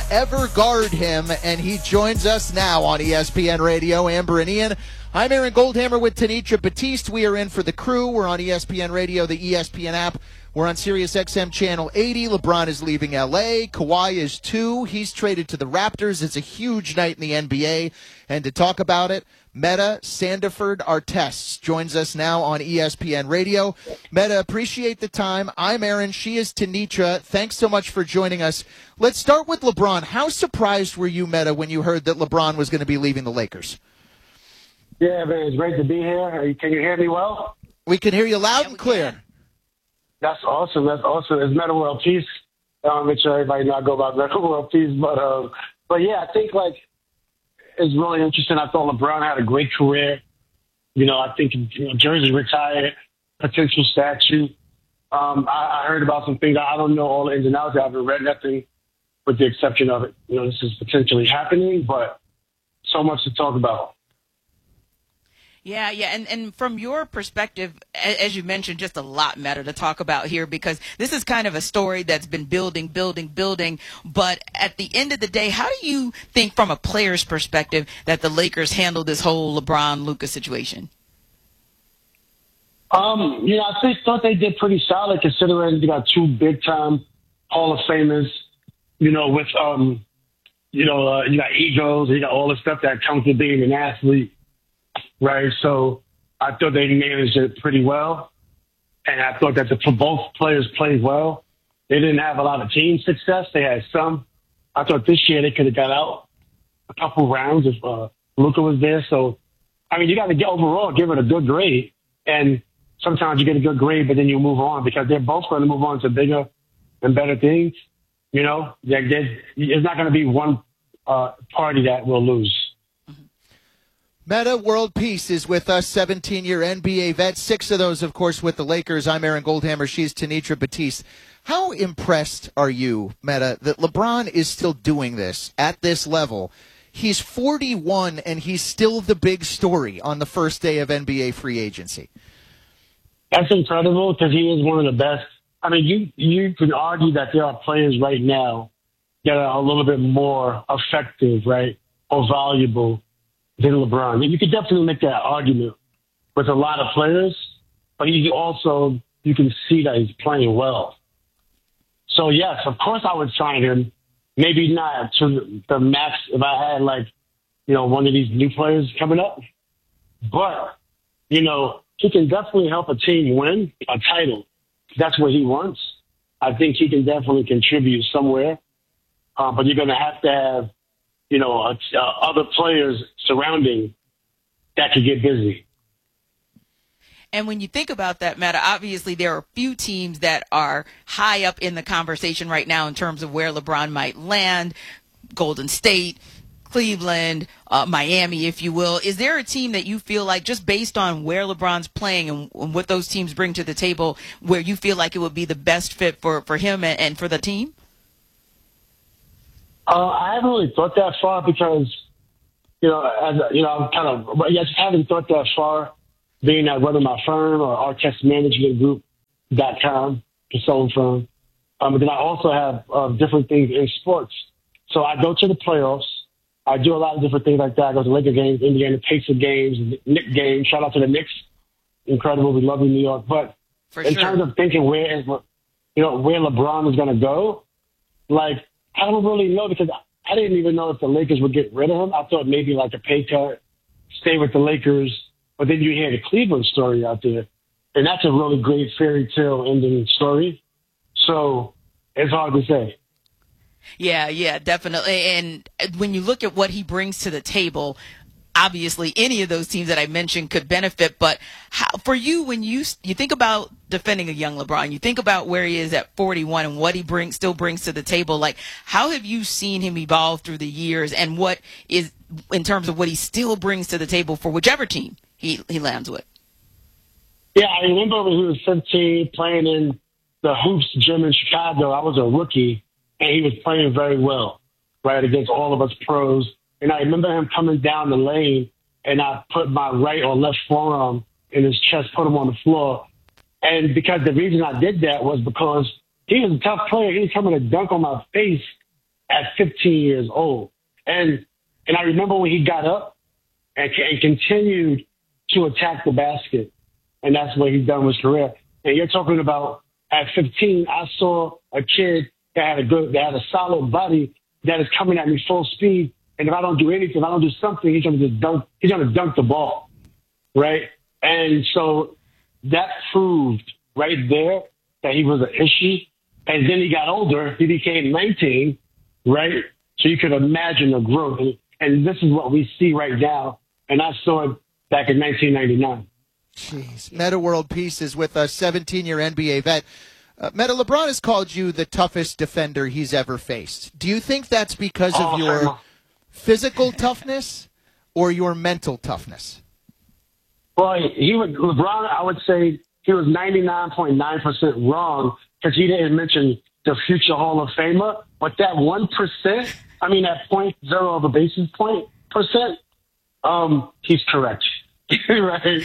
ever guard him, and he joins us now on ESPN Radio. Amber and Ian. I'm Aaron Goldhammer with Tanitra Batiste. We are in for the crew. We're on ESPN Radio, the ESPN app. We're on Sirius XM Channel 80. LeBron is leaving L.A. Kawhi is too. He's traded to the Raptors. It's a huge night in the NBA. And to talk about it, Meta Sandiford Artest joins us now on ESPN Radio. Meta, appreciate the time. I'm Aaron. She is Tanitra. Thanks so much for joining us. Let's start with LeBron. How surprised were you, Meta, when you heard that LeBron was going to be leaving the Lakers? Yeah, man, it's great to be here. Can you hear me well? We can hear you loud and clear. That's awesome. That's awesome. It's Meta World Peace. Make sure everybody know I go about Meta World Peace. But yeah, I think, it's really interesting. I thought LeBron had a great career. I think Jersey retired, potential statue. I heard about some things. I don't know all the ins and outs. I haven't read nothing with the exception of it. This is potentially happening, but so much to talk about. Yeah. And from your perspective, as you mentioned, just a lot matter to talk about here because this is kind of a story that's been building. But at the end of the day, how do you think from a player's perspective that the Lakers handle this whole LeBron-Luka situation? I thought they did pretty solid considering you got two big-time Hall of Famers, with, you got egos, you got all the stuff that comes with being an athlete. Right, so I thought they managed it pretty well, and I thought that both players played well. They didn't have a lot of team success. They had some. I thought this year they could have got out a couple rounds if Luka was there. So, you got to give it a good grade. And sometimes you get a good grade, but then you move on because they're both going to move on to bigger and better things. It's not going to be one party that will lose. Meta World Peace is with us, 17-year NBA vet, 6 of those, of course, with the Lakers. I'm Aaron Goldhammer. She's Tanitra Batiste. How impressed are you, Meta, that LeBron is still doing this at this level? He's 41, and he's still the big story on the first day of NBA free agency. That's incredible because he is one of the best. You can argue that there are players right now that are a little bit more effective, right, or valuable than LeBron. You could definitely make that argument with a lot of players, but you can see that he's playing well. So, yes, of course I would sign him. Maybe not to the max if I had, one of these new players coming up. But, he can definitely help a team win a title. That's what he wants. I think he can definitely contribute somewhere. But you're going to have other players surrounding that could get busy. And when you think about that, Matt, obviously there are a few teams that are high up in the conversation right now in terms of where LeBron might land. Golden State, Cleveland, Miami, if you will. Is there a team that you feel like, just based on where LeBron's playing and what those teams bring to the table, where you feel like it would be the best fit for him and for the team? I haven't really thought that far because, I just haven't thought that far, being at whether my firm or artistmanagementgroup.com, consulting firm. But then I also have different things in sports. So I go to the playoffs. I do a lot of different things like that. I go to Laker games, Indiana Pacer games, Knicks games. Shout out to the Knicks. Incredible. We love you, New York. But in terms of thinking where LeBron is going to go, I don't really know because I didn't even know if the Lakers would get rid of him. I thought maybe a pay cut, stay with the Lakers. But then you hear the Cleveland story out there, and that's a really great fairy tale ending story. So it's hard to say. Yeah, definitely. And when you look at what he brings to the table, obviously any of those teams that I mentioned could benefit. But for you, when you think about defending a young LeBron, you think about where he is at 41 and what he still brings to the table. How have you seen him evolve through the years, and what is in terms of what he still brings to the table for whichever team he lands with? Yeah, I remember when he was 15 playing in the Hoops gym in Chicago. I was a rookie, and he was playing very well, right, against all of us pros. And I remember him coming down the lane, and I put my right or left forearm in his chest, put him on the floor. And because the reason I did that was because he was a tough player. He was coming to dunk on my face, at 15 years old. And I remember when he got up and continued to attack the basket, and that's what he's done with his career. And you're talking about at 15, I saw a kid that had a solid body that is coming at me full speed. And if I don't do anything, if I don't do something, he's going to dunk the ball, right? And so that proved right there that he was an issue. And then he got older. He became 19, right? So you could imagine the growth. And this is what we see right now. And I saw it back in 1999. Jeez. Metta World Peace is with us, 17-year NBA vet. Metta, LeBron has called you the toughest defender he's ever faced. Do you think that's because of your physical toughness or your mental toughness? Well, LeBron, I would say he was 99.9% wrong because he didn't mention the future Hall of Famer. But that 1%, I mean, that 0.0 of a basis point percent, he's correct. Right?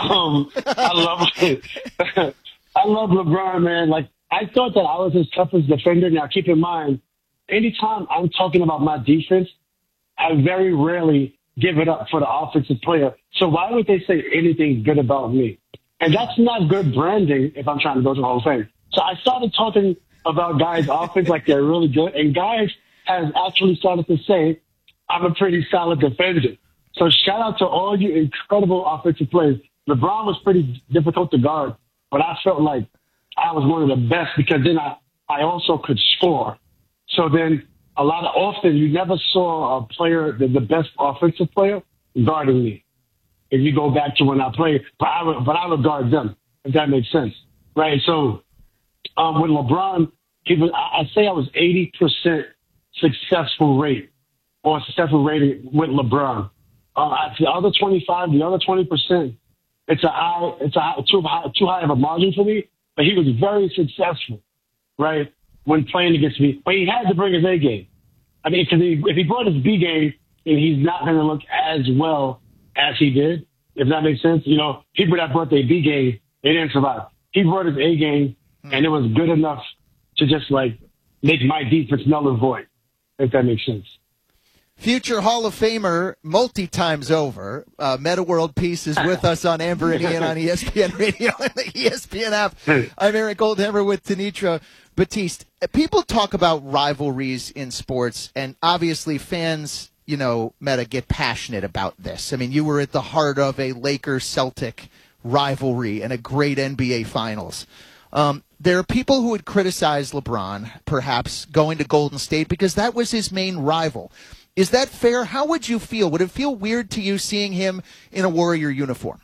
I love it. I love LeBron, man. Like, I thought that I was his toughest defender. Now, keep in mind, anytime I'm talking about my defense, I very rarely give it up for the offensive player. So why would they say anything good about me? And that's not good branding if I'm trying to go to the Hall of Fame. So I started talking about guys' offense like they're really good, and guys have actually started to say I'm a pretty solid defender. So shout out to all you incredible offensive players. LeBron was pretty difficult to guard, but I felt like I was one of the best because then I also could score. So then often you never saw a player, the best offensive player, guarding me. If you go back to when I played, but I would guard them, if that makes sense. Right? So with LeBron, I say I was 80% successful rate or successful rating with LeBron. The other 25, the other 20%, it's too high of a margin for me. But he was very successful, right, when playing against me. But he had to bring his A game. I mean, because if he brought his B game, he's not going to look as well as he did, if that makes sense. You know, people that brought their B game, they didn't survive. He brought his A game, and it was good enough to just, like, make my defense null and void, if that makes sense. Future Hall of Famer, multi-times over, Metta World Peace is with us on Amber and Ian on ESPN Radio and the ESPN app. I'm Eric Goldhammer with Tenitra Batiste. People talk about rivalries in sports, and obviously fans, you know, Metta, get passionate about this. I mean, you were at the heart of a Lakers-Celtic rivalry and a great NBA Finals. There are people who would criticize LeBron, perhaps, going to Golden State because that was his main rival. Is that fair? How would you feel? Would it feel weird to you seeing him in a Warrior uniform?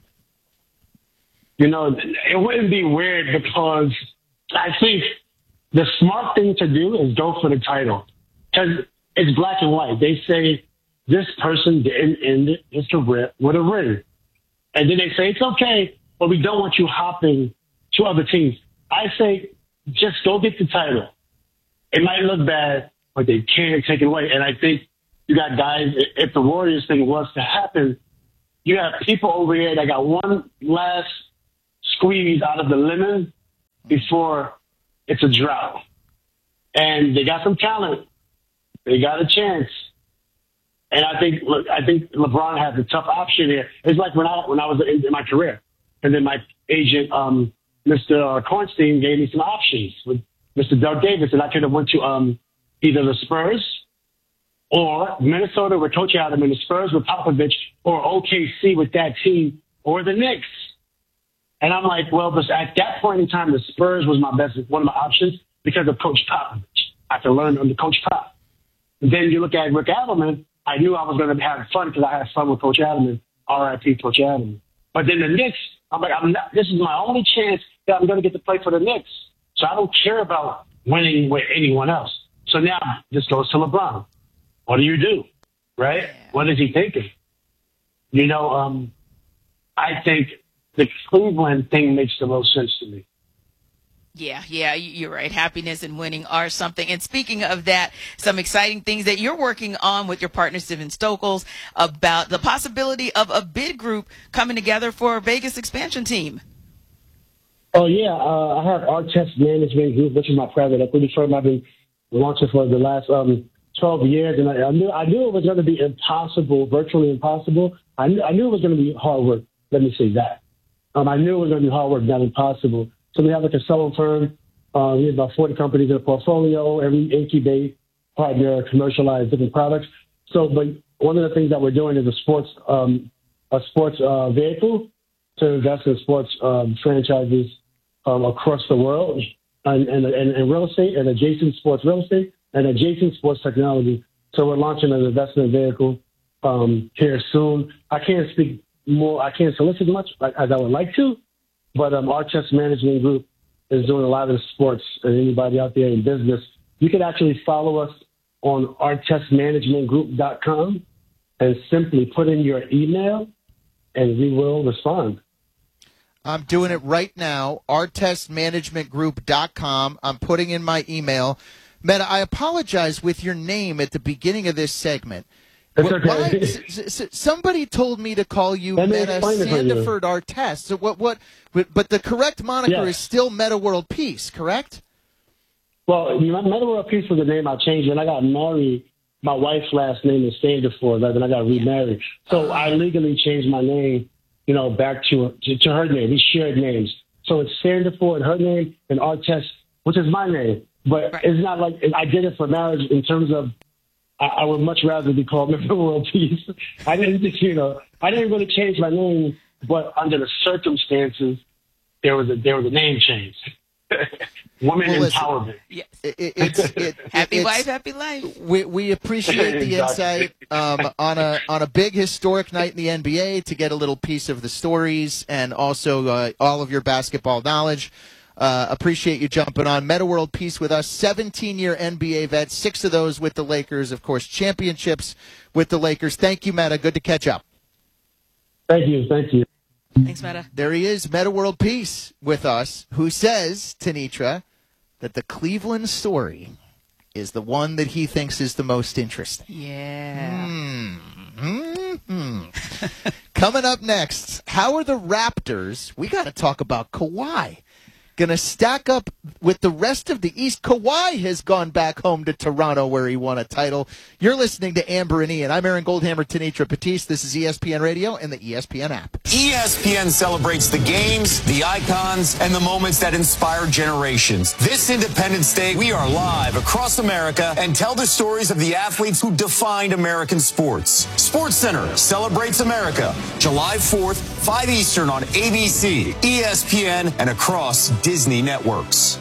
You know, it wouldn't be weird because I think the smart thing to do is go for the title. Because it's black and white. They say this person didn't end his career with a ring. And then they say, it's okay, but we don't want you hopping to other teams. I say, just go get the title. It might look bad, but they can't take it away. And I think you got guys, if the Warriors thing was to happen, you have people over here that got one last squeeze out of the lemon before it's a drought. And they got some talent. They got a chance. And I think LeBron has a tough option here. It's like when I was in my career. And then my agent, Mr. Kornstein, gave me some options with Mr. Doug Davis. And I could have went to either the Spurs or Minnesota with Coach Adam and the Spurs with Popovich, or OKC with that team, or the Knicks. And I'm like, well, but at that point in time, the Spurs was one of my options because of Coach Popovich. I could learn under Coach Pop. And then you look at Rick Adelman, I knew I was going to have fun because I had fun with Coach Adelman, RIP Coach Adelman. But then the Knicks, I'm like, this is my only chance that I'm going to get to play for the Knicks. So I don't care about winning with anyone else. So now this goes to LeBron. What do you do? Right? What is he thinking? You know, I think the Cleveland thing makes the most sense to me. Yeah, you're right. Happiness and winning are something. And speaking of that, some exciting things that you're working on with your partner, Steven Stokos, about the possibility of a bid group coming together for a Vegas expansion team. Oh, yeah. I have Artest Management Group, which is my private equity firm I've been launching for the last 12 years, and I knew it was going to be impossible, virtually impossible. I knew it was going to be hard work. Let me say that. I knew it was going to be hard work, not impossible. So we have like a selling firm. We have about 40 companies in a portfolio. Every incubate, partner, commercialize different products. So, but one of the things that we're doing is a sports vehicle to invest in sports franchises across the world, and real estate and adjacent sports real estate and adjacent sports technology. So we're launching an investment vehicle here soon. I can't speak more. I can't solicit much as I would like to, but our Chess Management Group is doing a lot of the sports, and anybody out there in business, you can actually follow us on artchessmanagementgroup.com and simply put in your email, and we will respond. I'm doing it right now, artchessmanagementgroup.com. I'm putting in my email. Meta, I apologize with your name at the beginning of this segment. That's okay. Somebody told me to call you Meta Sandiford Artest. So but the correct moniker is still Meta World Peace, correct? Well, Meta World Peace was the name I changed. When I got married, my wife's last name is Sandiford, right? Then I got remarried. So I legally changed my name, back to her name. We shared names. So it's Sandiford, her name, and Artest, which is my name. But It's not like I did it for marriage in terms of I would much rather be called Meta World Peace. I didn't really change my name, but under the circumstances, there was a name change. Woman empowerment. Yes. Happy wife, happy life. We appreciate the insight on a big historic night in the NBA to get a little piece of the stories and also all of your basketball knowledge. Appreciate you jumping on. Meta World Peace with us, 17-year NBA vet, 6 of those with the Lakers, of course, championships with the Lakers. Thank you, Meta. Good to catch up. Thank you. Thanks, Meta. There he is, Meta World Peace with us, who says, Tanitra, that the Cleveland story is the one that he thinks is the most interesting. Yeah. Coming up next, how are the Raptors, we got to talk about Kawhi, going to stack up with the rest of the East? Kawhi has gone back home to Toronto where he won a title. You're listening to Amber and Ian. I'm Aaron Goldhammer, Tanitra Batiste. This is ESPN Radio and the ESPN app. ESPN celebrates the games, the icons, and the moments that inspire generations. This Independence Day, we are live across America and tell the stories of the athletes who defined American sports. SportsCenter celebrates America, July 4th, 5 Eastern on ABC, ESPN, and across Disney networks.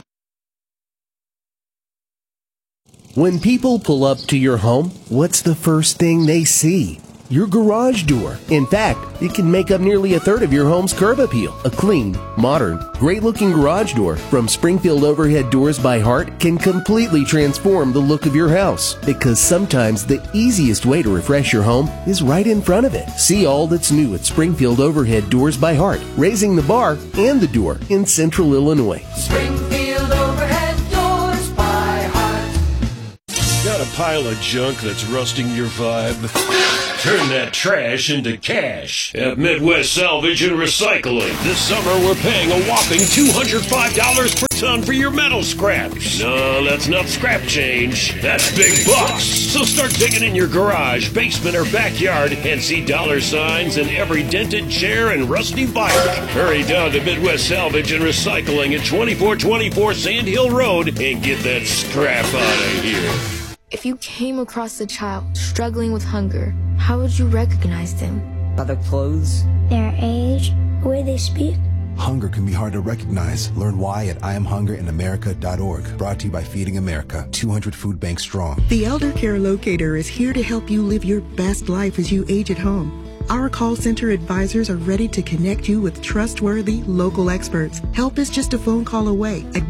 When people pull up to your home, what's the first thing they see? Your garage door. In fact, it can make up nearly a third of your home's curb appeal. A clean, modern, great-looking garage door from Springfield Overhead Doors by Heart can completely transform the look of your house. Because sometimes the easiest way to refresh your home is right in front of it. See all that's new at Springfield Overhead Doors by Heart, raising the bar and the door in Central Illinois. Springfield Overhead Doors by Heart. Got a pile of junk that's rusting your vibe? Turn that trash into cash at Midwest Salvage and Recycling. This summer, we're paying a whopping $205 per ton for your metal scraps. No, that's not scrap change. That's big bucks. So start digging in your garage, basement, or backyard and see dollar signs in every dented chair and rusty vinyl. Hurry down to Midwest Salvage and Recycling at 2424 Sand Hill Road and get that scrap out of here. If you came across a child struggling with hunger, how would you recognize them? By their clothes, their age, the way they speak. Hunger can be hard to recognize. Learn why at IamHungerInAmerica.org. Brought to you by Feeding America, 200 food banks strong. The Elder Care Locator is here to help you live your best life as you age at home. Our call center advisors are ready to connect you with trustworthy local experts. Help is just a phone call away at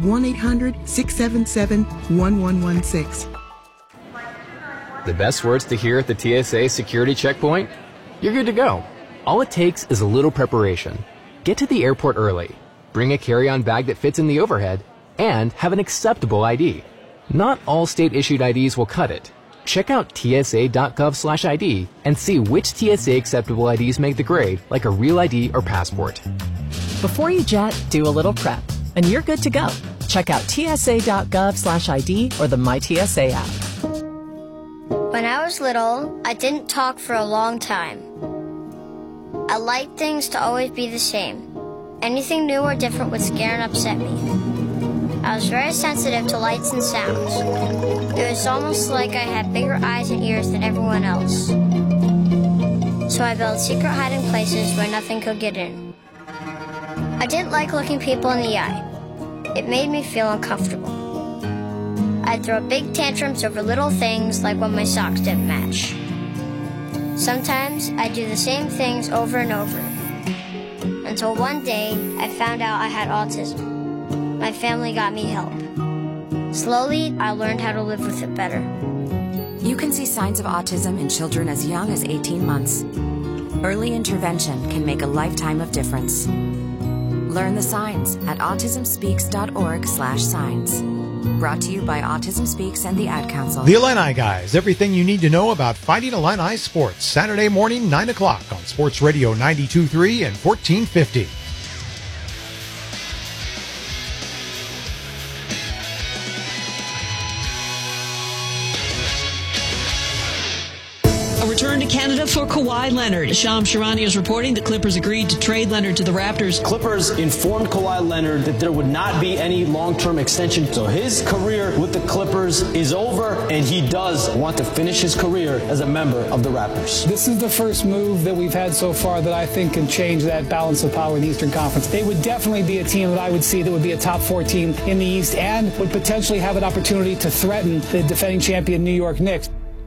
1-800-677-1116. The best words to hear at the TSA security checkpoint? You're good to go. All it takes is a little preparation. Get to the airport early, bring a carry-on bag that fits in the overhead, and have an acceptable ID. Not all state-issued IDs will cut it. Check out tsa.gov/ID and see which TSA acceptable IDs make the grade, like a real ID or passport. Before you jet, do a little prep, and you're good to go. Check out tsa.gov/ID or the MyTSA app. I was little, I didn't talk for a long time. I liked things to always be the same. Anything new or different would scare and upset me. I was very sensitive to lights and sounds. It was almost like I had bigger eyes and ears than everyone else. So I built secret hiding places where nothing could get in. I didn't like looking people in the eye. It made me feel uncomfortable. I'd throw big tantrums over little things like when my socks didn't match. Sometimes I'd do the same things over and over. Until one day, I found out I had autism. My family got me help. Slowly, I learned how to live with it better. You can see signs of autism in children as young as 18 months. Early intervention can make a lifetime of difference. Learn the signs at autismspeaks.org/signs. Brought to you by Autism Speaks and the Ad Council. The Illini Guys, everything you need to know about Fighting Illini sports. Saturday morning, 9 o'clock on Sports Radio 92.3 and 1450. Return to Canada for Kawhi Leonard. Shams Charania is reporting the Clippers agreed to trade Leonard to the Raptors. Clippers informed Kawhi Leonard that there would not be any long-term extension. So his career with the Clippers is over, and he does want to finish his career as a member of the Raptors. This is the first move that we've had so far that I think can change that balance of power in the Eastern Conference. They would definitely be a team that I would see that would be a top 4 team in the East and would potentially have an opportunity to threaten the defending champion New York Knicks.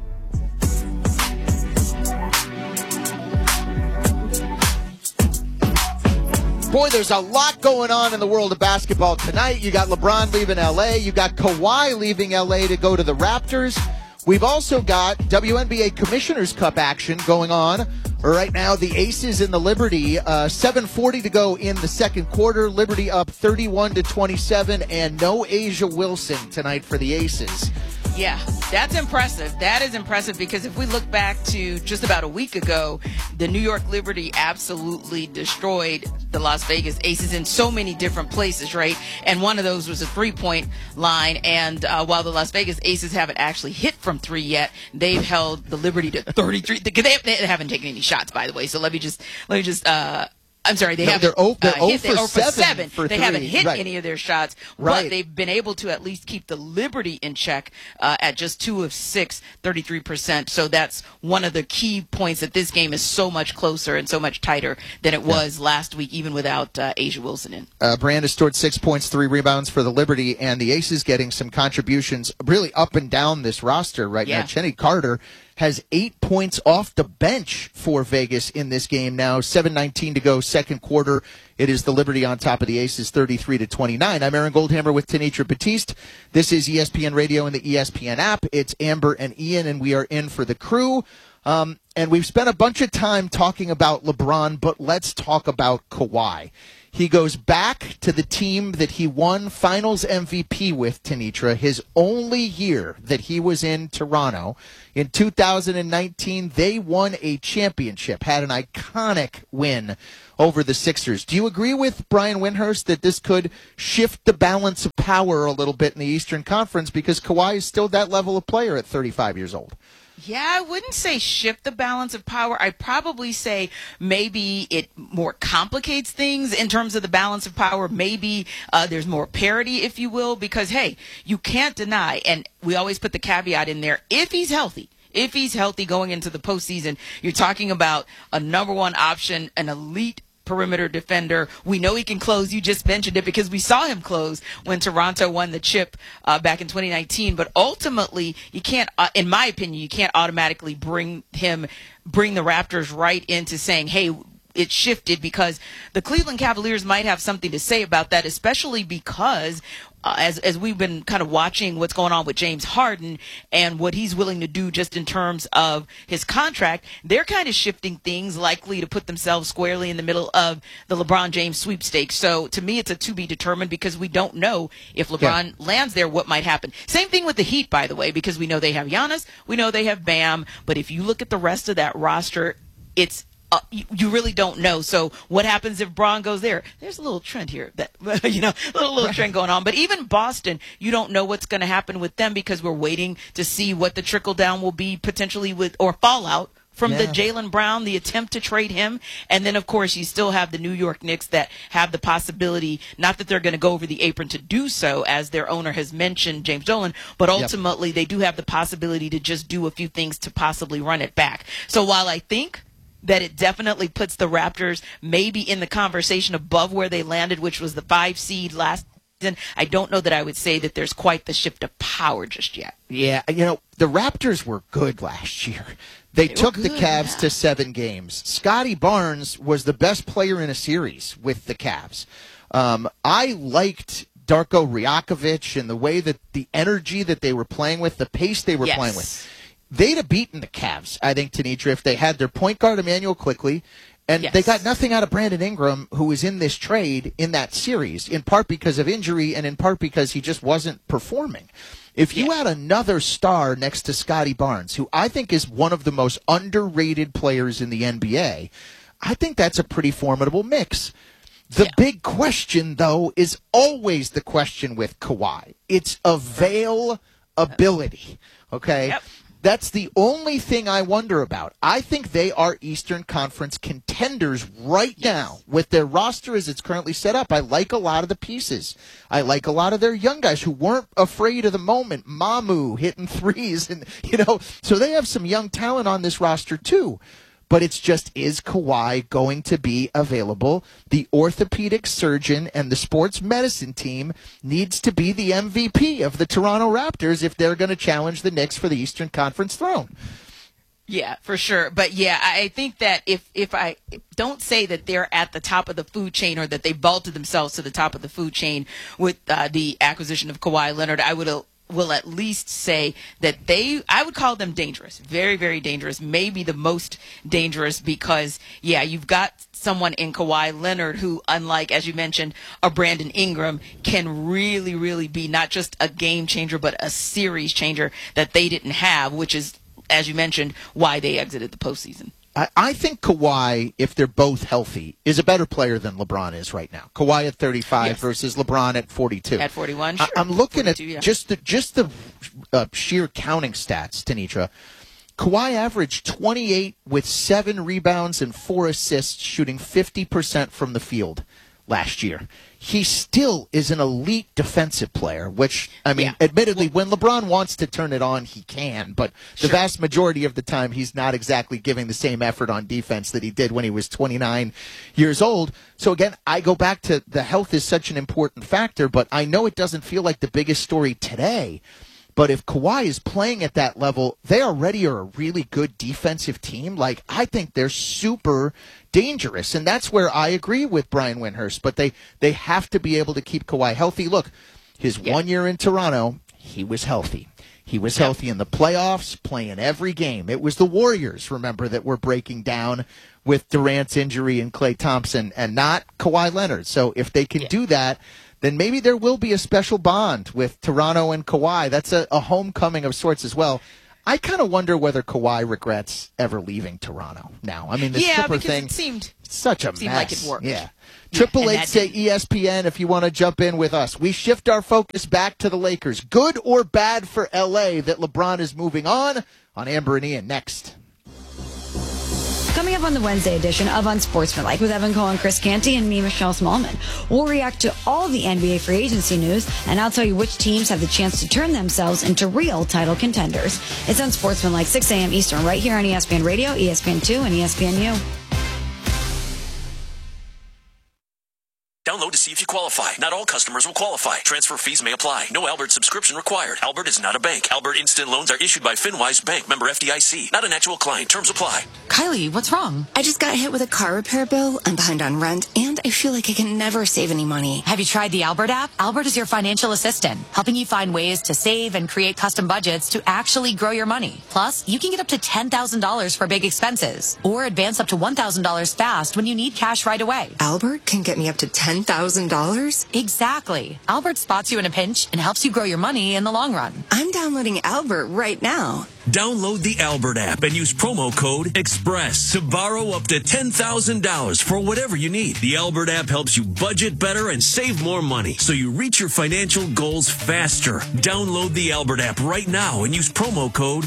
Boy, there's a lot going on in the world of basketball tonight. You got LeBron leaving L.A. You got Kawhi leaving L.A. to go to the Raptors. We've also got WNBA Commissioner's Cup action going on right now. The Aces and the Liberty, 7:40 to go in the second quarter. Liberty up 31-27, and no Asia Wilson tonight for the Aces. Yeah, that's impressive. That is impressive because if we look back to just about a week ago, the New York Liberty absolutely destroyed the Las Vegas Aces in so many different places, right? And one of those was a three-point line. And while the Las Vegas Aces haven't actually hit from three yet, they've held the Liberty to 33. They haven't taken any shots, by the way. So let me just. I'm sorry, they're 0 for 7 for they haven't hit any of their shots, but they've been able to at least keep the Liberty in check at just 2 of 6, 33%. So that's one of the key points that this game is so much closer and so much tighter than it was last week, even without Asia Wilson in. Brand has scored 6 points, 3 rebounds for the Liberty, and the Aces getting some contributions really up and down this roster right now. Chenny Carter has 8 points off the bench for Vegas in this game now. 7:19 to go, second quarter. It is the Liberty on top of the Aces, 33-29. I'm Aaron Goldhammer with Tenitra Batiste. This is ESPN Radio and the ESPN app. It's Amber and Ian, and we are in for the crew. And we've spent a bunch of time talking about LeBron, but let's talk about Kawhi. He goes back to the team that he won Finals MVP with, Tenitra, his only year that he was in Toronto. In 2019, they won a championship, had an iconic win over the Sixers. Do you agree with Brian Windhorst that this could shift the balance of power a little bit in the Eastern Conference because Kawhi is still that level of player at 35 years old? Yeah, I wouldn't say shift the balance of power. I'd probably say maybe it more complicates things in terms of the balance of power. Maybe there's more parity, if you will, because, hey, you can't deny, and we always put the caveat in there, if he's healthy. If he's healthy going into the postseason, you're talking about a number one option, an elite perimeter defender. We know he can close. You just mentioned it because we saw him close when Toronto won the chip back in 2019. But ultimately, you can't, in my opinion, you can't automatically bring the Raptors right into saying, hey, it shifted, because the Cleveland Cavaliers might have something to say about that, especially because as we've been kind of watching what's going on with James Harden and what he's willing to do just in terms of his contract, they're kind of shifting things, likely to put themselves squarely in the middle of the LeBron James sweepstakes. So to me, it's a to be determined because we don't know if LeBron lands there, what might happen. Same thing with the Heat, by the way, because we know they have Giannis, we know they have Bam, but if you look at the rest of that roster, it's you really don't know. So what happens if Braun goes there? There's a little trend here that, little trend going on. But even Boston, you don't know what's going to happen with them because we're waiting to see what the trickle down will be potentially or fallout from the Jaylen Brown, the attempt to trade him. And then, of course, you still have the New York Knicks that have the possibility, not that they're going to go over the apron to do so, as their owner has mentioned, James Dolan, but ultimately they do have the possibility to just do a few things to possibly run it back. So while I think that it definitely puts the Raptors maybe in the conversation above where they landed, which was the 5 seed last season, I don't know that I would say that there's quite the shift of power just yet. Yeah, the Raptors were good last year. They took the Cavs to 7 games. Scotty Barnes was the best player in a series with the Cavs. I liked Darko Rajakovic and the way that the energy that they were playing with, the pace they were playing with. They'd have beaten the Cavs, I think, Tenitra, if they had their point guard, Emmanuel Quickley, and they got nothing out of Brandon Ingram, who was in this trade in that series, in part because of injury and in part because he just wasn't performing. If you had another star next to Scotty Barnes, who I think is one of the most underrated players in the NBA, I think that's a pretty formidable mix. The big question, though, is always the question with Kawhi. It's availability, okay? Yep. That's the only thing I wonder about. I think they are Eastern Conference contenders right now with their roster as it's currently set up. I like a lot of the pieces. I like a lot of their young guys who weren't afraid of the moment. Mamu hitting threes, and so they have some young talent on this roster too. But it's just, is Kawhi going to be available? The orthopedic surgeon and the sports medicine team needs to be the MVP of the Toronto Raptors if they're going to challenge the Knicks for the Eastern Conference throne. Yeah, for sure. But I think that if I don't say that they're at the top of the food chain or that they vaulted themselves to the top of the food chain with the acquisition of Kawhi Leonard, I will at least say that I would call them dangerous, very, very dangerous, maybe the most dangerous because, you've got someone in Kawhi Leonard who, unlike, as you mentioned, a Brandon Ingram, can really, really be not just a game changer, but a series changer that they didn't have, which is, as you mentioned, why they exited the postseason. I think Kawhi, if they're both healthy, is a better player than LeBron is right now. Kawhi at 35 versus LeBron at 42. At 41, sure. I'm looking at just the sheer counting stats, Tenitra. Kawhi averaged 28 with 7 rebounds and 4 assists, shooting 50% from the field last year. He still is an elite defensive player, which, admittedly, when LeBron wants to turn it on, he can. But the vast majority of the time, he's not exactly giving the same effort on defense that he did when he was 29 years old. So, again, I go back to the health is such an important factor, but I know it doesn't feel like the biggest story today. But if Kawhi is playing at that level, they already are a really good defensive team. I think they're super dangerous. And that's where I agree with Brian Windhorst. But they have to be able to keep Kawhi healthy. Look, his 1 year in Toronto, he was healthy. He was healthy in the playoffs, playing every game. It was the Warriors, remember, that were breaking down with Durant's injury and Klay Thompson and not Kawhi Leonard. So if they can do that, then maybe there will be a special bond with Toronto and Kawhi. That's a homecoming of sorts as well. I kind of wonder whether Kawhi regrets ever leaving Toronto now. I mean, the Clipper thing seemed such a mess. Like it worked. Yeah. 888 say ESPN if you want to jump in with us. We shift our focus back to the Lakers. Good or bad for LA that LeBron is moving on Amber and Ian next. Coming up on the Wednesday edition of Unsportsmanlike with Evan Cohen, Chris Canty, and me, Michelle Smallman. We'll react to all the NBA free agency news, and I'll tell you which teams have the chance to turn themselves into real title contenders. It's Unsportsmanlike, 6 a.m. Eastern, right here on ESPN Radio, ESPN2, and ESPNU. Download to see if you qualify. Not all customers will qualify. Transfer fees may apply. No Albert subscription required. Albert is not a bank. Albert Instant Loans are issued by FinWise Bank, member FDIC. Not an actual client. Terms apply. Kylie, what's wrong? I just got hit with a car repair bill. I'm behind on rent, and I feel like I can never save any money. Have you tried the Albert app? Albert is your financial assistant, helping you find ways to save and create custom budgets to actually grow your money. Plus, you can get up to $10,000 for big expenses, or advance up to $1,000 fast when you need cash right away. Albert can get me up to $10,000? Exactly. Albert spots you in a pinch and helps you grow your money in the long run. I'm downloading Albert right now. Download the Albert app and use promo code EXPRESS to borrow up to $10,000 for whatever you need. The Albert app helps you budget better and save more money so you reach your financial goals faster. Download the Albert app right now and use promo code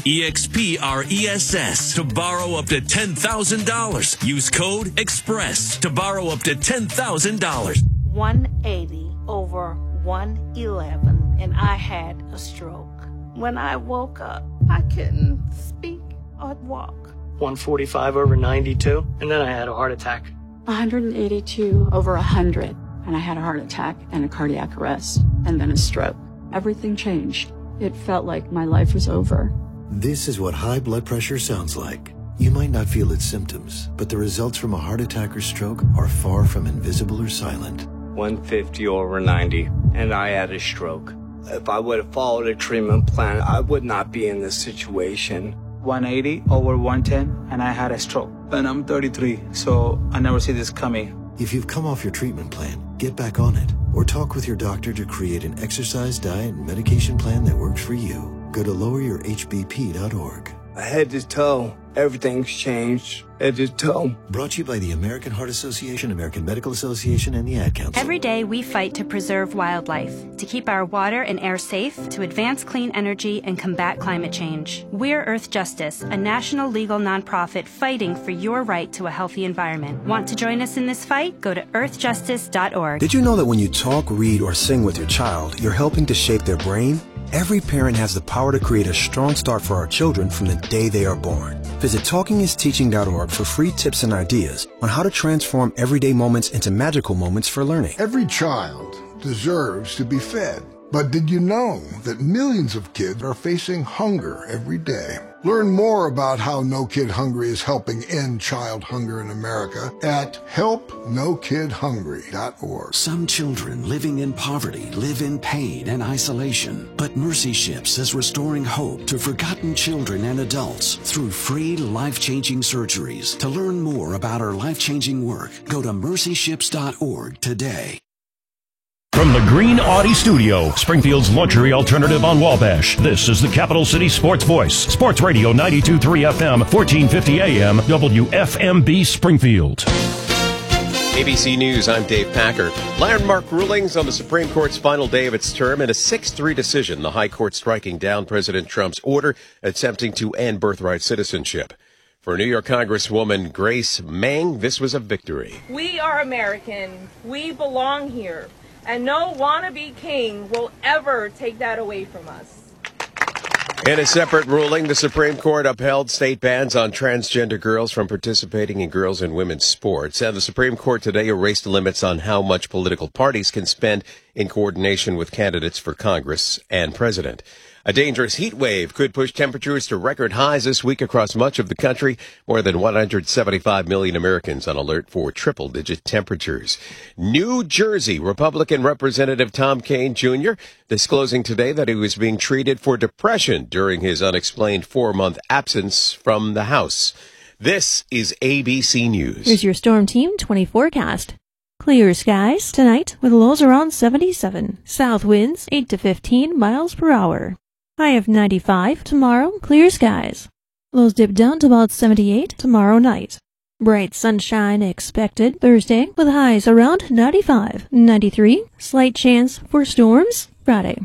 EXPRESS to borrow up to $10,000. Use code EXPRESS to borrow up to $10,000. 180 over 111, and I had a stroke. When I woke up, I couldn't speak or walk. 145 over 92, and then I had a heart attack. 182 over 100, and I had a heart attack and a cardiac arrest, and then a stroke. Everything changed. It felt like my life was over. This is what high blood pressure sounds like. You might not feel its symptoms, but the results from a heart attack or stroke are far from invisible or silent. 150 over 90, and I had a stroke. If I would have followed a treatment plan, I would not be in this situation. 180 over 110, and I had a stroke. And I'm 33, so I never see this coming. If you've come off your treatment plan, get back on it, or talk with your doctor to create an exercise, diet, and medication plan that works for you. Go to loweryourhbp.org. Head to toe, everything's changed. Head to toe. Brought to you by the American Heart Association, American Medical Association, and the Ad Council. Every day we fight to preserve wildlife, to keep our water and air safe, to advance clean energy and combat climate change. We're Earth Justice, a national legal nonprofit fighting for your right to a healthy environment. Want to join us in this fight? Go to earthjustice.org. Did you know that when you talk, read, or sing with your child, you're helping to shape their brain? Every parent has the power to create a strong start for our children from the day they are born. Visit TalkingIsTeaching.org for free tips and ideas on how to transform everyday moments into magical moments for learning. Every child deserves to be fed. But did you know that millions of kids are facing hunger every day? Learn more about how No Kid Hungry is helping end child hunger in America at helpnokidhungry.org. Some children living in poverty live in pain and isolation. But Mercy Ships is restoring hope to forgotten children and adults through free life-changing surgeries. To learn more about our life-changing work, go to mercyships.org today. From the Green Audi Studio, Springfield's luxury alternative on Wabash, this is the Capital City Sports Voice, Sports Radio 92.3 FM, 1450 AM, WFMB Springfield. ABC News, I'm Dave Packer. Landmark rulings on the Supreme Court's final day of its term in a 6-3 decision, the High Court striking down President Trump's order attempting to end birthright citizenship. For New York Congresswoman Grace Meng, this was a victory. We are American. We belong here. And no wannabe king will ever take that away from us. In a separate ruling, the Supreme Court upheld state bans on transgender girls from participating in girls and women's sports. And the Supreme Court today erased limits on how much political parties can spend in coordination with candidates for Congress and president. A dangerous heat wave could push temperatures to record highs this week across much of the country. More than 175 million Americans on alert for triple-digit temperatures. New Jersey Republican Representative Tom Kean Jr. disclosing today that he was being treated for depression during his unexplained 4-month absence from the House. This is ABC News. Here's your Storm Team 20 forecast. Clear skies tonight with lows around 77. South winds 8 to 15 miles per hour. High of 95 tomorrow, clear skies. Lows dip down to about 78 tomorrow night. Bright sunshine expected Thursday with highs around 95, 93. Slight chance for storms Friday.